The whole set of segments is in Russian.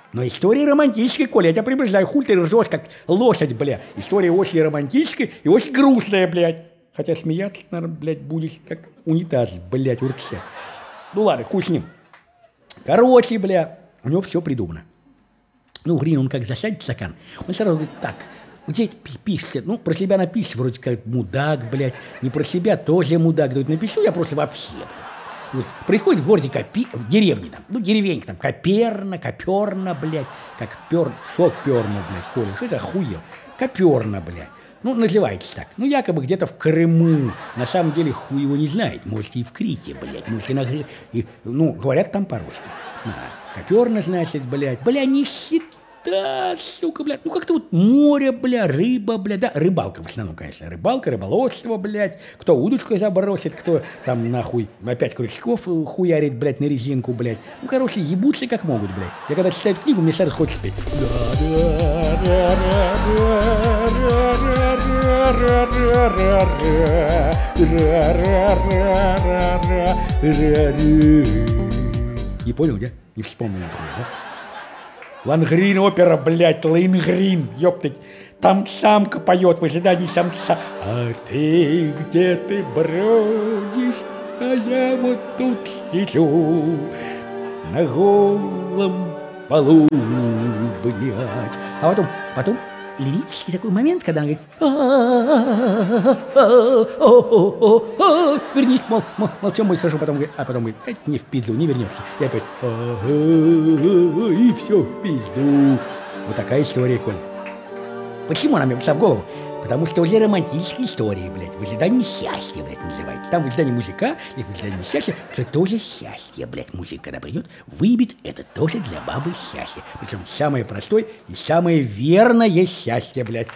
Но история романтическая, Коля, я тебя предупреждаю, хуй ты ржешь, как лошадь, бля. История очень романтическая и очень грустная, блядь. Хотя смеяться, наверное, блядь, будешь как унитаз, блядь, урча. Ну ладно, хуй с ним. Короче, бля, у него все придумано. Ну, Грин, он как засядет в стакан, он сразу говорит, так, вот здесь пишется, ну, про себя напишешь, вроде как мудак, блядь, не про себя тоже мудак, говорит, напишу я просто вообще, блядь. Вот, приходит в городе, в деревне там, ну, деревенька там, Коперна, блядь, как шок перна, блядь, Коля, что это охуел, Коперна, блядь. Ну, называется так. Ну, якобы где-то в Крыму. На самом деле, хуй его не знает. Может, и в Крите, блядь. Может, ну, говорят там по-русски. Коперна, значит, блядь. Бля, нищета, сука, блядь. Ну, как-то вот море, бля, рыба, бля. Да, рыбалка в основном, конечно. Рыбалка, рыболовство, блядь. Кто удочкой забросит, кто там, нахуй, опять крючков хуярит, блядь, на резинку, блядь. Ну, короче, ебутся как могут, блядь. Я когда читаю книгу, мне сразу хочется петь. Не понял, я? Не вспомнил нихуя, да? Лангрин опера, блядь, Лангрин, ёптать. Там самка поет в ожидании самца. А ты где ты бродишь, а я вот тут сижу на голом полу, блядь. А потом лирический такой момент, когда она говорит, вернись, молчу, мой схожу, потом говорит, это не в пизду, не вернешься. И опять, и все в пизду. Вот такая история, Коль. Почему она мне пришла в голову? Потому что уже романтические истории, блядь, в ожидании счастья, блядь, называется. Там в ожидании мужика, и в ожидании счастья, что тоже счастье, блядь, мужик, когда придет, выебет, это тоже для бабы счастье. Причем самое простое и самое верное счастье, блядь.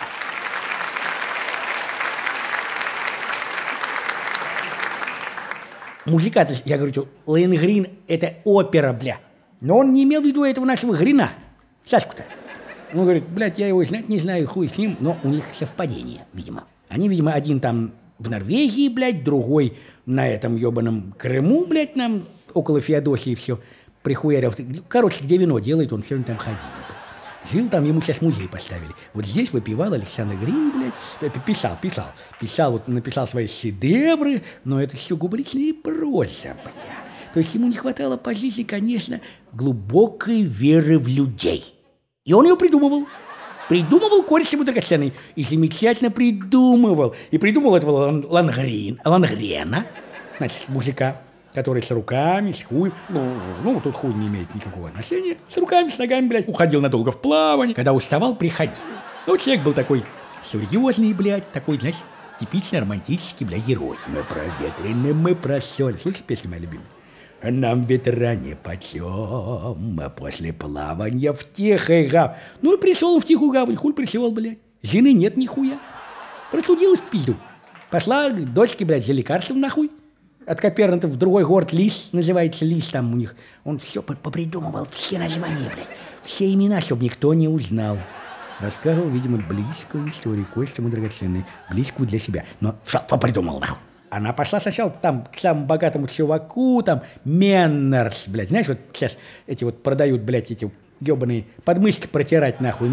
Мужика-то, я говорю, Лоенгрин — это опера, бля. Но он не имел в виду этого нашего Грина, Сашку-то. Он говорит, блядь, я его знать не знаю, хуй с ним, но у них совпадение, видимо. Они, видимо, один там в Норвегии, блядь, другой на этом ебаном Крыму, блядь, нам около Феодосии все прихуярил. Короче, где вино делает, он все время там ходил. Жил там, ему сейчас музей поставили. Вот здесь выпивал Александр Грин, блядь, писал, вот написал свои шедевры, но это все губричная проза, бля. То есть ему не хватало по жизни, конечно, глубокой веры в людей. И он ее придумывал. Придумывал кореш ему драгоценный. И замечательно придумывал. И придумал этого Лангрена, значит, мужика, который с руками, с хуем, ну, тут хуй не имеет никакого отношения, с руками, с ногами, блядь, уходил надолго в плавание, когда уставал, приходил. Ну, человек был такой серьезный, блядь, такой, значит, типичный романтический, блядь, герой. Мы проветрены, мы просёли. Слышишь песню моя любимая? Нам ветра не почем, а после плавания в тихой гавань. Ну и пришел в тихую гавань, хуй пришел, блядь. Жены нет нихуя. Простудилась в пизду. Пошла к дочке, блядь, за лекарством нахуй. От Коперна в другой город Лис, называется Лис там у них. Он все попридумывал, все названия, блядь. Все имена, чтобы никто не узнал. Рассказывал, видимо, близкую историю, кое-что драгоценной, близкую для себя. Но все попридумал нахуй. Она пошла сначала там к самому богатому чуваку, там, Меннерс, блядь. Знаешь, вот сейчас эти вот продают, блядь, эти ебаные подмышки протирать, нахуй.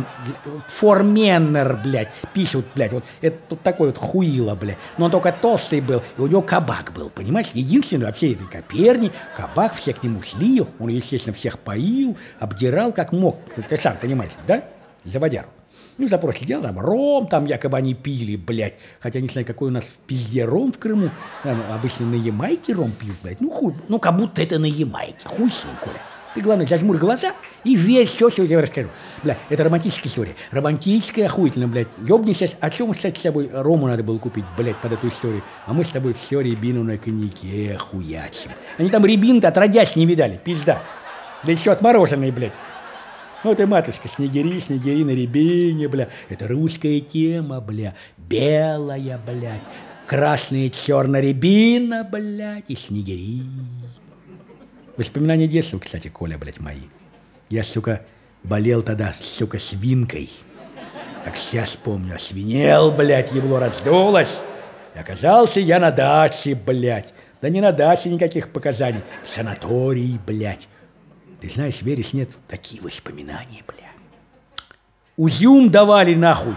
Форменнер, блядь, пишут, блядь. Вот это тут такой вот хуило, блядь. Но он только толстый был, и у него кабак был, понимаешь? Единственный во всей этой Коперне, кабак, все к нему шли, он, естественно, всех поил, обдирал как мог. Ты сам понимаешь, да? За водяру. Ну, запрос сидел, там ром, там якобы они пили, блядь. Хотя не знаю, какой у нас в пизде ром в Крыму. Там обычно на Ямайке ром пьют, блядь. Ну, хуй, ну, как будто это на Ямайке. Хуй с ним, Коля. Ты, главное, зажмурь глаза и верь все, что я тебе расскажу. Бля, это романтическая история. Романтическая, охуительная, блядь. Ёбни сейчас. А чем, кстати, с собой рому надо было купить, блядь, под эту историю? А мы с тобой все рябину на коньяке хуячим. Они там рябин-то отродясь не видали, пизда. Да еще отмороженные, блядь. Вот и матушка, снегири на рябине, бля. Это русская тема, бля. Белая, блядь. Красная, черная рябина, блядь. И снегири. Воспоминания детства, кстати, Коля, блядь, мои. Я, сука, болел тогда, сука, свинкой. Как сейчас помню, освинел, блядь, ебло раздулось. И оказался я на даче, блядь. Да не на даче никаких показаний. В санатории, блядь. Ты знаешь, веришь, нет, такие воспоминания, бля. Узюм давали нахуй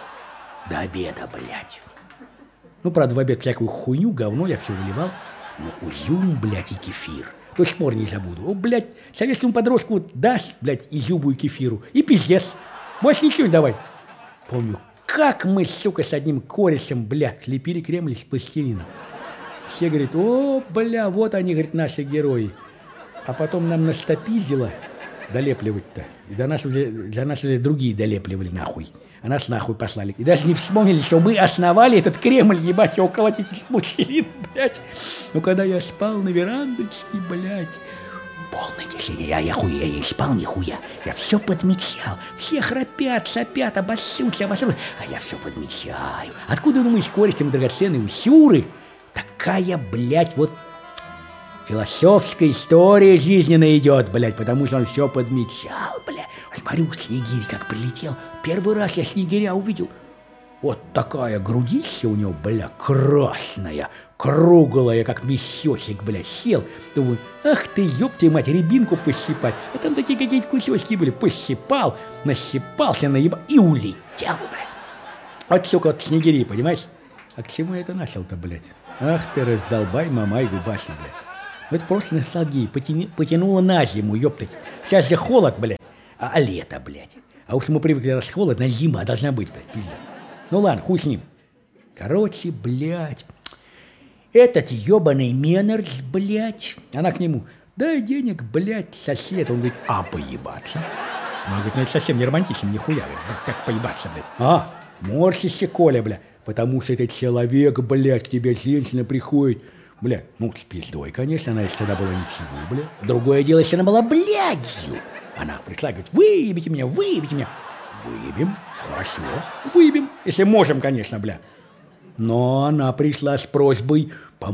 до обеда, блядь. Ну, правда, в обед всякую хуйню, говно я все выливал. Но узюм, блядь, и кефир. До сих пор не забуду. О, блядь, советскому подростку вот дашь, блядь, изюму и кефиру. И пиздец. Больше ничего не давай. Помню, как мы, сука, с одним корешем, бля, слепили Кремль из пластилина. Все говорят, о, бля, вот они, говорит, наши герои. А потом нам настопиздило долепливать-то. И за нас уже другие долепливали нахуй. А нас нахуй послали. И даже не вспомнили, что мы основали этот Кремль, ебать, его колотить из пластилина, блядь. Но когда я спал на верандочке, блядь, полная тишина, я не спал нихуя. Я все подмечал. Все храпят, сопят, обоссутся. А я все подмечаю. Откуда, думаешь, кореш там драгоценные усюры? Такая, блядь, вот философская история жизненная идет, блядь, потому что он все подмечал, блядь. Смотрю, снегирь как прилетел. Первый раз я снегиря увидел. Вот такая грудища у него, бля, красная, круглая, как месёсик, бля, сел. Думаю, ах ты, ёпта мать, рябинку пощипать. А там такие какие-то кусочки были. Пощипал, нащипался, наебал и улетел, бля. Вот, сука, вот снегири, понимаешь? А к чему я это начал-то, блядь? Ах ты, раздолбай, мамай, губасый, блядь. Это просто ностальгия, потянуло на зиму, ёптать. Сейчас же холод, блядь, а лето, блядь. А уж мы привыкли, раз холодно, зима должна быть, блядь, пизда. Ну ладно, хуй с ним. Короче, блядь, этот ёбаный Меннерс, блядь, она к нему, дай денег, блядь, сосед. Он говорит, а поебаться? Он говорит, ну это совсем не романтично, нихуя, говорит, как поебаться, блядь. А, морщишься, Коля, блядь, потому что этот человек, блядь, к тебе женщина приходит. Бля, ну, с пиздой, конечно, она если тогда была ничего, бля. Другое дело, если она была блядью. Она пришла и говорит, выебите меня, выебите меня. Выебем, хорошо, выебем, если можем, конечно, бля. Но она пришла с просьбой,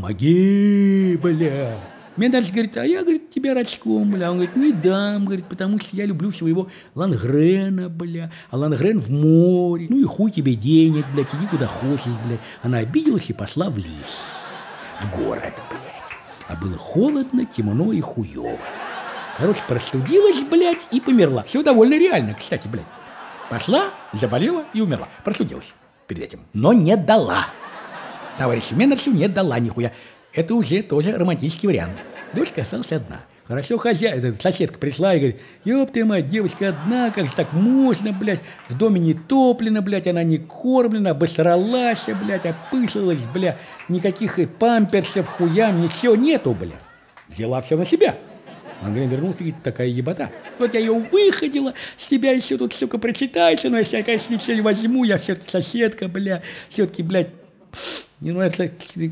помоги, бля. Меннерс говорит, а я, говорит, тебя рачком, бля. Он говорит, не дам, говорит, потому что я люблю своего Лангрена, бля. А Лангрен в море. Ну и хуй тебе денег, блядь, иди куда хочешь, блядь. Она обиделась и пошла в лес. В город, блядь. А было холодно, темно и хуёво. Короче, простудилась, блядь, и померла. Все довольно реально, кстати, блядь. Пошла, заболела и умерла. Простудилась перед этим. Но не дала. Товарищу Меннерсу не дала нихуя. Это уже тоже романтический вариант. Дочка осталась одна. Хорошо, соседка пришла и говорит, ёб ты мать, девочка одна, как же так можно, блядь, в доме не топлено, блядь, она не кормлена, обосралась, блядь, опышлилась, блядь, никаких памперсов, хуям, ничего нету, блядь. Взяла все на себя. Лангрен вернулся и говорит, такая ебота. Вот я ее выходила, с тебя еще тут, сука, прочитается, но если я, конечно, ничего не возьму, я все-таки соседка, блядь, все-таки, блядь, не нравится,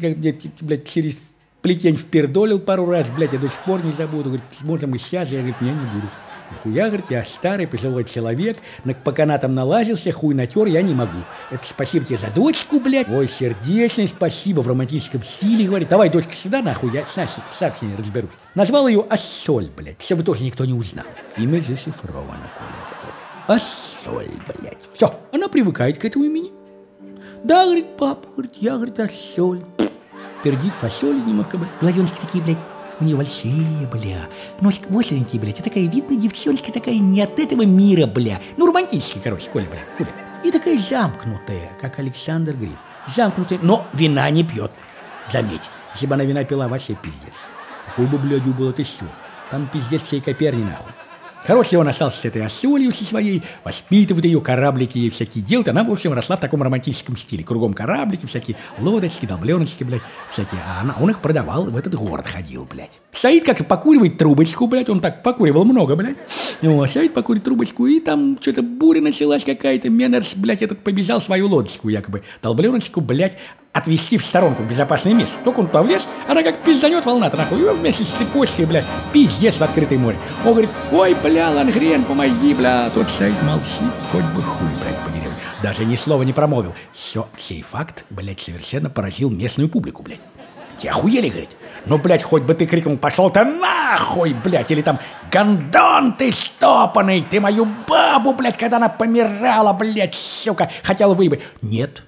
блядь, через плетень впердолил пару раз, блядь, я до сих пор не забуду. Говорит, можно мы сейчас? Я, говорит, не буду. Нихуя, говорит, я старый, пожилой человек, по канатам налазился, хуй натер, я не могу. Это спасибо тебе за дочку, блядь. Ой, сердечное спасибо, в романтическом стиле, говорит. Давай, дочка, сюда, нахуй, я сам с ней разберусь. Назвал ее Ассоль, блядь, чтобы тоже никто не узнал. Имя зашифровано, Коля. Ассоль, блядь. Все, она привыкает к этому имени. Да, говорит, папа, говорит, я, говорит, Ассоль. Пердит фасоли немного, блядь. Глазеночки такие, блядь, у нее большие, бля. Носик остренький, блядь. И такая видная девчоночка, такая не от этого мира, бля. Ну, романтический, короче, Коля, бля. Хуля. И такая замкнутая, как Александр Грин. Замкнутая, но вина не пьет. Заметь, если бы она вина пила, вообще пиздец. Какой бы, блядью, было ты все. Там пиздец всей Коперни, нахуй. Короче, он остался с этой Ассолью со своей, воспитывает ее, кораблики ей всякие делают. Она, в общем, росла в таком романтическом стиле. Кругом кораблики, всякие лодочки, долбленочки, блядь, всякие. А он их продавал, в этот город ходил, блядь. Стоит, как покуривает трубочку, блядь. Он так покуривал много, блядь. Стоит, покурит трубочку, и там что-то буря началась какая-то. Меннерс, блядь, этот побежал свою лодочку, якобы. Долбленочку, блядь, отвезти в сторонку, в безопасное место. Только он туда влез, она как пизданет волна-то, нахуй, и вместе с цепочкой, блядь, пиздец в открытое море. Он говорит, ой, бля, Лангрен, помоги, бля. Тот стоит, молчит, хоть бы хуй, блядь, подерет. Даже ни слова не промолвил. Сей факт, блядь, совершенно поразил местную публику, блядь. Те охуели, говорит. Ну, блядь, хоть бы ты крикнул, пошел ты нахуй, блядь, или там, гондон ты штопанный, ты мою бабу, блядь, когда она помирала, блядь, сука, хотела выебать. Нет,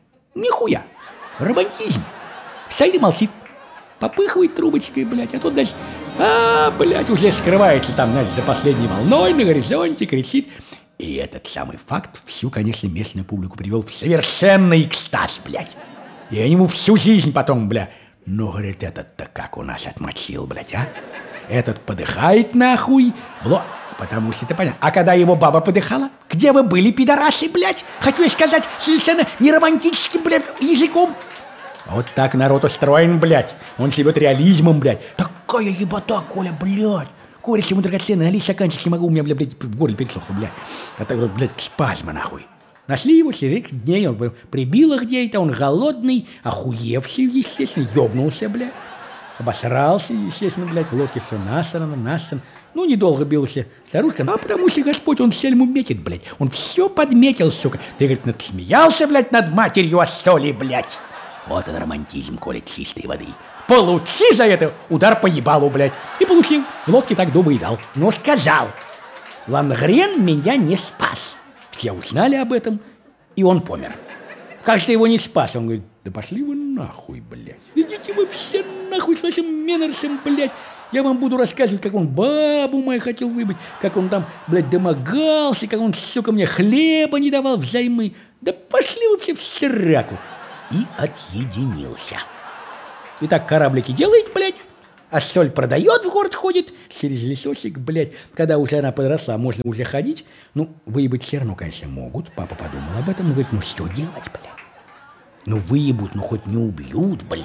нихуя. Романтизм. Стоит и молчит. Попыхивает трубочкой, блядь, а тут, значит, блядь, уже скрывается там, знаешь, за последней волной на горизонте, кричит. И этот самый факт всю, конечно, местную публику привел в совершенный экстаз, блядь. И они ему всю жизнь потом, бля, ну, говорит, этот-то как у нас отмочил, блядь, а? Этот подыхает нахуй, потому что это понятно. А когда его баба подыхала, где вы были, пидорасы, блядь? Хочу я сказать совершенно неромантическим, блядь, языком. Вот так народ устроен, блядь. Он живет реализмом, блядь. Такая ебота, Коля, блядь. Коля, если ему драгоценный, налить стаканчик не могу, у меня, блядь, в горле пересохло, блядь. А так вот, блядь, спазма, нахуй. Нашли его через дней, он прибил их где-то, он голодный, охуевший, естественно, ёбнулся, блядь. Обосрался, естественно, блядь, в лодке все насрано. Ну, недолго бился старушка, ну, а потому что Господь, он сельму метит, блядь. Он все подметил, сука. Ты, говорит, надсмеялся, блядь, над матерью Астоли, блядь. Вот он романтизм, Коля, чистой воды. Получи за это удар по ебалу, блядь. И получил. В лодке так дуба и дал. Но сказал, Лангрен меня не спас. Все узнали об этом, и он помер. Как же ты его не спас? Он говорит, да пошли вы нахуй, блядь. Идите вы все нахуй с вашим Меннерсом, блядь. Я вам буду рассказывать, как он бабу мою хотел выбить, как он там, блядь, домогался, как он, сука, мне хлеба не давал взаймы. Да пошли вы все в сраку. И отъединился. И так кораблики делает, блядь, а соль продает, в город ходит, через лесочек, блядь. Когда уже она подросла, можно уже ходить. Ну, выебать все равно, конечно, могут. Папа подумал об этом и говорит, ну что делать, блядь? Ну выебут, ну хоть не убьют, блядь.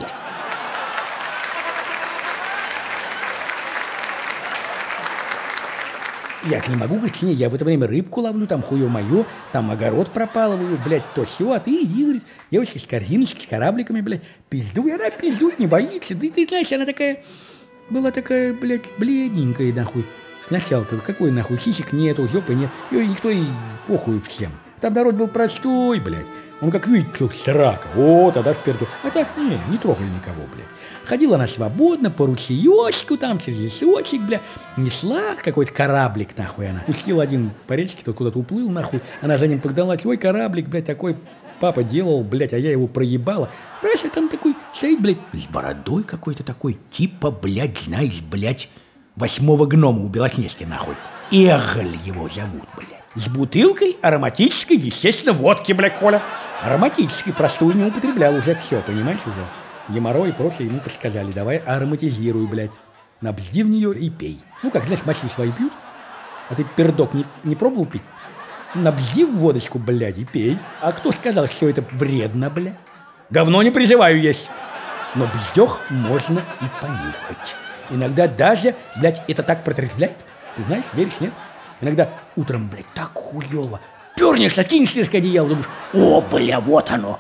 Я не могу, говорит, не, я в это время рыбку ловлю, там хуё-моё, там огород пропалываю, блядь, то всё, а ты иди, говорит, девочка с корзиночкой, с корабликами, блядь, пиздуй, она пиздуть не боится, да ты знаешь, она такая, была такая, блядь, бледненькая, нахуй, сначала-то, какой нахуй, сисек нету, жопы нет, её никто и похуй всем, там народ был простой, блядь, он как видит, что срака, о, тогда впереду, а так не трогали никого, блядь. Ходила она свободно по ручеёчку, там через лесочек, бля, несла какой-то кораблик, нахуй она. Пустил один по речке, тот куда-то уплыл, нахуй. Она за ним погналась, ой, кораблик, блядь, такой папа делал, блядь, а я его проебала. Раз, а там такой стоит, блядь, с бородой какой-то такой, типа, блядь, знаешь, блядь, 8-го гнома у Белоснежки, нахуй. Эголь его зовут, блядь. С бутылкой ароматической, естественно, водки, блядь, Коля. Ароматической, простую не употреблял уже, все, понимаешь, уже. Геморрой и прочее ему подсказали, давай ароматизируй, блядь. Набзди в нее и пей. Ну, как, знаешь, мочи свои пьют, а ты пердок не пробовал пить? Набзди в водочку, блядь, и пей. А кто сказал, что это вредно, блядь? Говно не призываю есть. Но бздёх можно и понюхать. Иногда даже, блядь, это так протрезвляет. Ты знаешь, веришь, нет? Иногда утром, блядь, так хуёво. Пёрнешься, кинешься к одеялу, думаешь, о, бля, вот оно.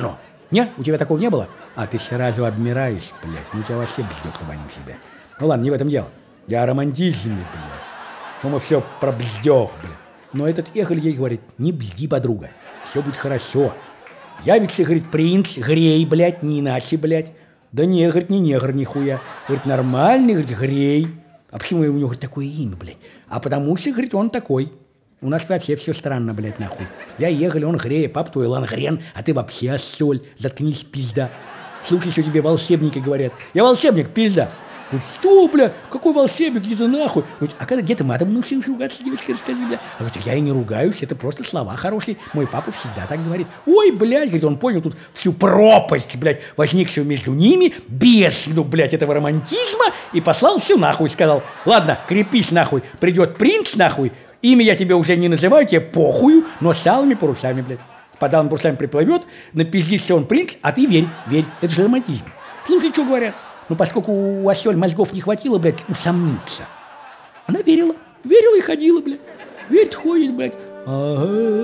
Нет, у тебя такого не было? А ты сразу обмираешь, блядь. Ну у тебя вообще бздёк-то вонючий себя. Ну ладно, не в этом дело. Я романтичный, блядь. Что мы все про бздёх, блядь. Но этот Эголь ей говорит, не бзди, подруга. Все будет хорошо. Явится, говорит, принц, грей, блядь, не иначе, блядь. Да не, говорит, не негр, нихуя. Говорит, нормальный, говорит, грей. А почему у него, говорит, такое имя, блядь? А потому что, говорит, он такой. У нас вообще все странно, блядь, нахуй. Я Эголь, он Грея, пап твой Лангрен, а ты вообще соль. Заткнись, пизда. Слушай, что тебе волшебники говорят. Я волшебник, пизда. Говорит, что, бля, какой волшебник, иди ты нахуй. Говорит, а когда где-то матом научился ругаться, девочка, расскажи, бля. А говорит, я и не ругаюсь, это просто слова хорошие. Мой папа всегда так говорит. Ой, блядь, говорит, он понял тут всю пропасть, блядь, возникшую между ними, без, ну, блядь, этого романтизма, и послал все нахуй, сказал, ладно, крепись нахуй, придет принц нахуй, имя я тебе уже не называю, тебе похую, но с алыми парусами, блядь. Под алыми парусами приплывет, напиздит, что он принц, а ты верь, это же романтизм. Слушай, что говорят. Ну, поскольку у Осёль мозгов не хватило, блядь, усомниться. Она верила и ходила, блядь. Верит, ходит, блядь. Она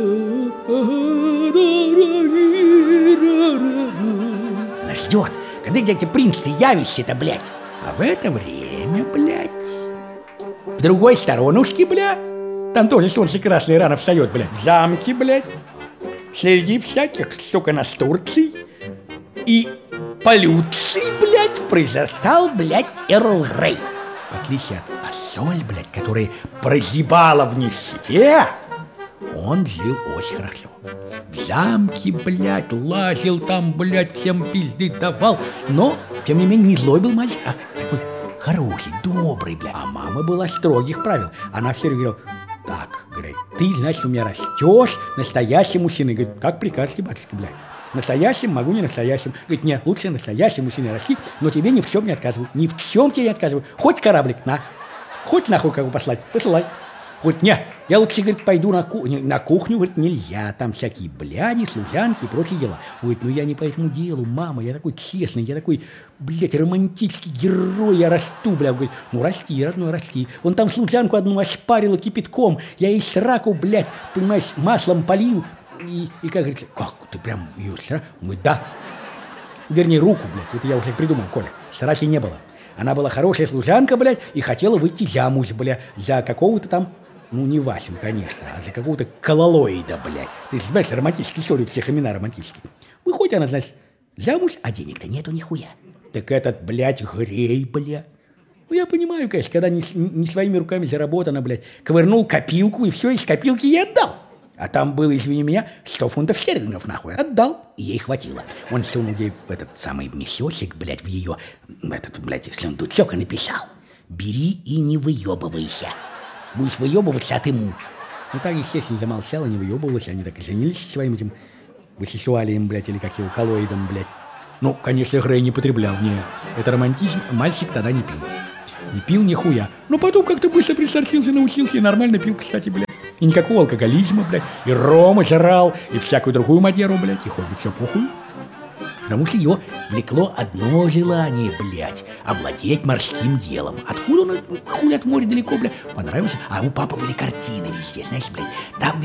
ждет, когда дядя принц, ты явишься-то, блядь. А в это время, блядь, в другой сторонушке, блядь, там тоже солнце красное рано встает, блядь, в замке, блядь, среди всяких, сука, настурций и полюций, блядь, произрастал, блядь, Эрл Грей. В отличие от Осёль, блядь, которая прозябала в нищете, он жил очень хорошо. В замке, блядь, лазил там, блядь, всем пизды давал, но, тем не менее, не злой был мальчик, а такой хороший, добрый, бля. А мама была строгих правил. Она все время говорила: так, говорит, ты, значит, у меня растешь настоящим мужчиной. Говорит, как прикажете, батюшка, бля. Настоящим могу, не настоящим. Говорит, нет, лучше настоящим мужчиной расти, но тебе ни в чем не отказываю. Ни в чем тебе не отказываю. Хоть кораблик, на. Хоть нахуй кого послать, посылай. Говорит, не, я лучше, говорит, пойду на кухню. На кухню, говорит, нельзя, там всякие бляди, служанки и прочие дела. Говорит, ну я не по этому делу, мама, я такой честный, я такой, блядь, романтический герой, я расту, бля. Говорит, ну расти, родной, расти. Он там служанку одну ошпарила кипятком, я ей сраку, блядь, понимаешь, маслом полил. И как говорится, как, ты прям ее сраку? Он говорит, да. Вернее, руку, блядь, это я уже придумал, Коля, сраки не было. Она была хорошая служанка, блядь, и хотела выйти замуж, бля, за какого-то там, ну, не Васю, конечно, а за какого-то кололоида, блядь. Ты же знаешь, романтические истории, всех имена романтические. Выходит она, значит, замуж, а денег-то нету нихуя. Так этот, блядь, грей, блядь. Ну, я понимаю, конечно, когда не своими руками заработано, блядь, ковырнул копилку, и все, из копилки я отдал. А там было, извини меня, 100 фунтов стерлингов, нахуй. Отдал, и ей хватило. Он сунул ей в этот самый мешочек, блядь, в ее, этот, блядь, сундучок и написал: бери и не выебывайся. Будешь выебываться, отыму. Ну, так, естественно, замолчала, не выебывалась. Они так и женились своим этим высексуалием, блядь, или как его, коллоидом, блядь. Ну, конечно, Грей не потреблял, не. Это романтизм, мальчик тогда не пил. Не пил нихуя. Но потом как-то быстро присортился, научился и нормально пил, кстати, блядь. И никакого алкоголизма, блядь. И рома жрал, и всякую другую мадеру, блядь. И хоть бы все похуй. Потому что ее влекло одно желание, блядь, овладеть морским делом. Откуда он, хуй от моря далеко, блядь, понравился. А у папы были картины везде, знаешь, блядь. Там